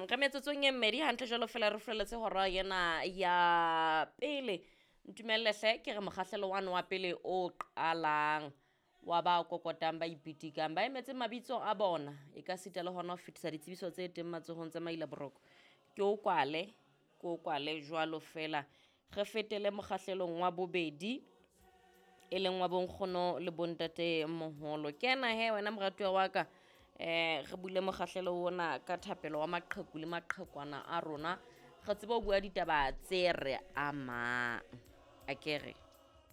re metsotsong e mmedi hantle jalo fela re fleletse hora yena ya pele ntumelle hle ke re mokgahlelo wa pele o qalang wa ba kokotang ba ipitikang ba emetse mabitso a bona e ka sita le hona ho fetisa ditsebiso tse teng matsohong tsa Maila Boroko ke o kwale jwalo fela re fetele mokgahlelong wa bobedi e leng wa bonkgono le bontate moholo ke ena he wena moratuwa wa ka re bule mokgahlelo ona ka thapelo wa maqheku le maqhekwana a rona re tsebe ho bua ditaba tse re amang akere